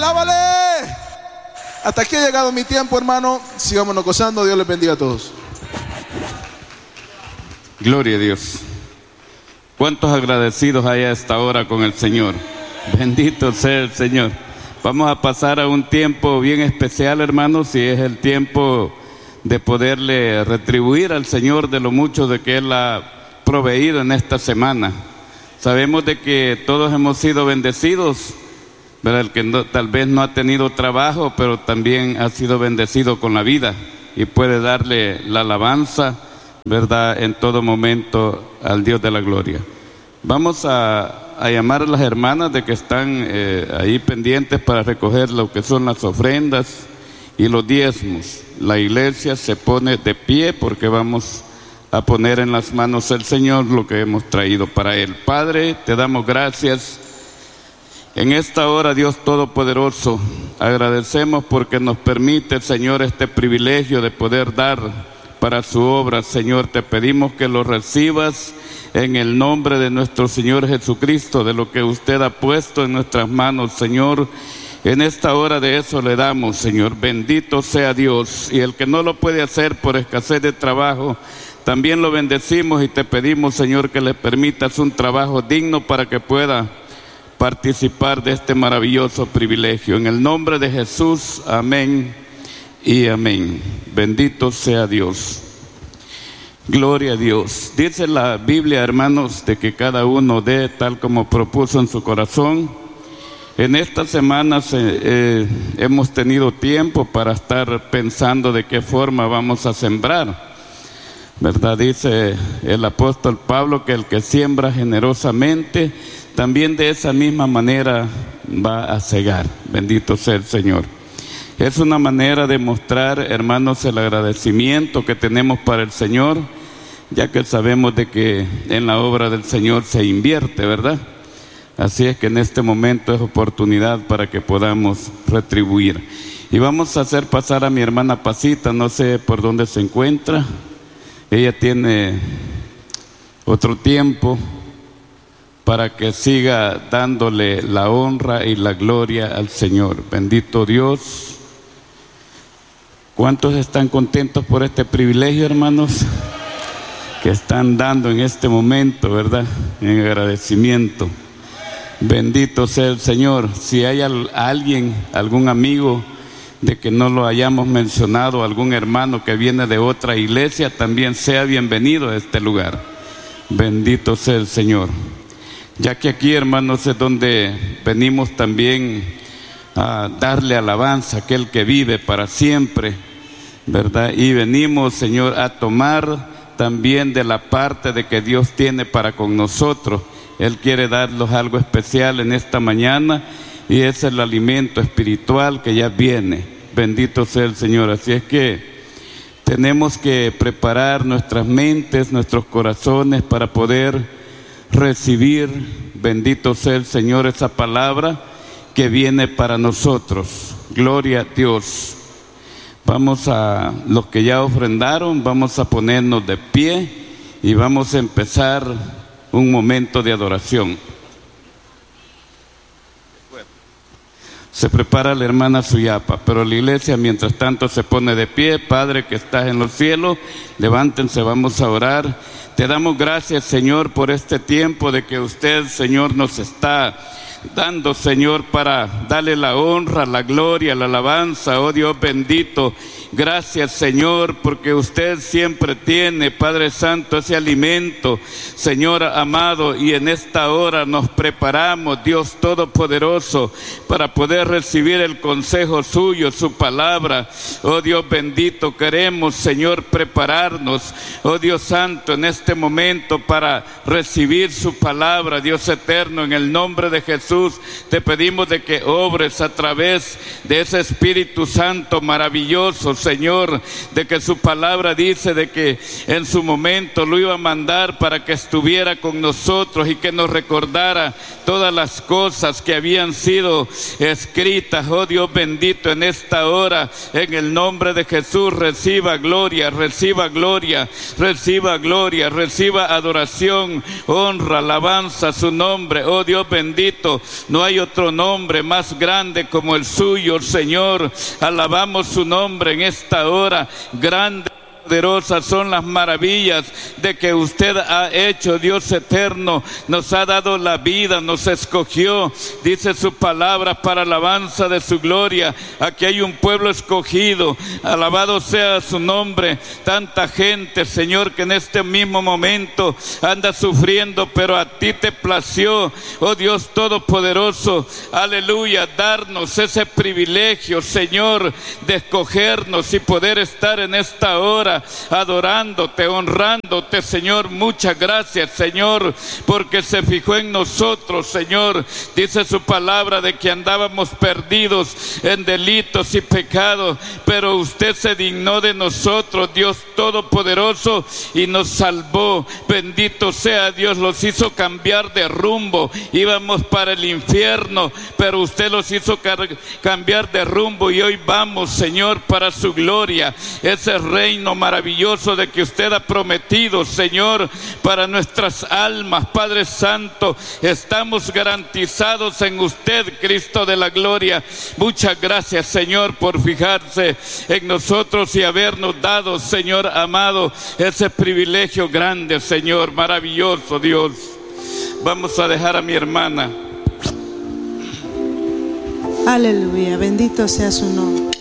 alábale. Hasta aquí ha llegado mi tiempo, hermano. Sigámonos gozando. Dios les bendiga a todos. Gloria a Dios. ¿Cuántos agradecidos hay a esta hora con el Señor? Bendito sea el Señor. Vamos a pasar a un tiempo bien especial, hermanos, y es el tiempo de poderle retribuir al Señor de lo mucho de que Él ha proveído en esta semana. Sabemos de que todos hemos sido bendecidos, pero el que tal vez no ha tenido trabajo, pero también ha sido bendecido con la vida y puede darle la alabanza, ¿verdad?, en todo momento al Dios de la gloria. Vamos a llamar a las hermanas de que están ahí pendientes para recoger lo que son las ofrendas y los diezmos. La iglesia se pone de pie porque vamos a poner en las manos del Señor lo que hemos traído para Él. Padre, te damos gracias en esta hora, Dios Todopoderoso. Agradecemos porque nos permite, Señor, este privilegio de poder dar para su obra. Señor, te pedimos que lo recibas en el nombre de nuestro Señor Jesucristo, de lo que usted ha puesto en nuestras manos, Señor. En esta hora de eso le damos, Señor. Bendito sea Dios. Y el que no lo puede hacer por escasez de trabajo, también lo bendecimos y te pedimos, Señor, que le permitas un trabajo digno para que pueda participar de este maravilloso privilegio. En el nombre de Jesús, amén y amén. Bendito sea Dios. Gloria a Dios. Dice la Biblia, hermanos, de que cada uno dé tal como propuso en su corazón. En estas semanas hemos tenido tiempo para estar pensando de qué forma vamos a sembrar, ¿verdad? Dice el apóstol Pablo que el que siembra generosamente, también de esa misma manera va a segar. Bendito sea el Señor. Es una manera de mostrar, hermanos, el agradecimiento que tenemos para el Señor, ya que sabemos de que en la obra del Señor se invierte, ¿verdad? Así es que en este momento es oportunidad para que podamos retribuir. Y vamos a hacer pasar a mi hermana Pasita, no sé por dónde se encuentra. Ella tiene otro tiempo para que siga dándole la honra y la gloria al Señor. Bendito Dios. ¿Cuántos están contentos por este privilegio, hermanos? Que están dando en este momento, ¿verdad? En agradecimiento. Bendito sea el Señor. Si hay alguien, algún amigo de que no lo hayamos mencionado, algún hermano que viene de otra iglesia, también sea bienvenido a este lugar. Bendito sea el Señor. Ya que aquí, hermanos, es donde venimos también a darle alabanza a aquel que vive para siempre, ¿verdad? Y venimos, Señor, a tomar también de la parte de que Dios tiene para con nosotros. Él quiere darnos algo especial en esta mañana y es el alimento espiritual que ya viene. Bendito sea el Señor. Así es que tenemos que preparar nuestras mentes, nuestros corazones para poder recibir, bendito sea el Señor, esa palabra que viene para nosotros. Gloria a Dios. Vamos a, los que ya ofrendaron, vamos a ponernos de pie y vamos a empezar un momento de adoración. Se prepara la hermana Suyapa, pero la iglesia mientras tanto se pone de pie. Padre que estás en los cielos, levántense, vamos a orar. Te damos gracias, Señor, por este tiempo de que usted, Señor, nos está dando, Señor, para darle la honra, la gloria, la alabanza. Oh Dios bendito, gracias, Señor, porque usted siempre tiene, Padre Santo, ese alimento, Señor amado, y en esta hora nos preparamos, Dios Todopoderoso, para poder recibir el consejo suyo, su palabra. Oh Dios bendito, queremos, Señor, prepararnos, oh Dios Santo, en este momento para recibir su palabra. Dios eterno, en el nombre de Jesús, te pedimos de que obres a través de ese Espíritu Santo maravilloso, Señor, de que su palabra dice de que en su momento lo iba a mandar para que estuviera con nosotros y que nos recordara todas las cosas que habían sido escritas. Oh Dios bendito, en esta hora, en el nombre de Jesús, reciba gloria, reciba gloria, reciba gloria, reciba adoración, honra, alabanza a su nombre. Oh Dios bendito, no hay otro nombre más grande como el suyo, Señor. Alabamos su nombre en esta hora. Grande, poderosas son las maravillas de que usted ha hecho, Dios eterno. Nos ha dado la vida, nos escogió, dice su palabra, para alabanza de su gloria. Aquí hay un pueblo escogido, alabado sea su nombre. Tanta gente, Señor, que en este mismo momento anda sufriendo, pero a ti te plació, oh Dios todopoderoso, aleluya, darnos ese privilegio, Señor, de escogernos y poder estar en esta hora adorándote, honrándote, Señor. Muchas gracias, Señor, porque se fijó en nosotros, Señor. Dice su palabra de que andábamos perdidos en delitos y pecados, pero usted se dignó de nosotros, Dios todopoderoso, y nos salvó. Bendito sea Dios. Los hizo cambiar de rumbo. Íbamos para el infierno, pero usted los hizo cambiar de rumbo, y hoy vamos, Señor, para su gloria. Ese reino maravilloso de que usted ha prometido, Señor, para nuestras almas, Padre Santo, estamos garantizados en usted, Cristo de la gloria. Muchas gracias, Señor, por fijarse en nosotros y habernos dado, Señor amado, ese privilegio grande, Señor, maravilloso, Dios. Vamos a dejar a mi hermana. Aleluya, bendito sea su nombre.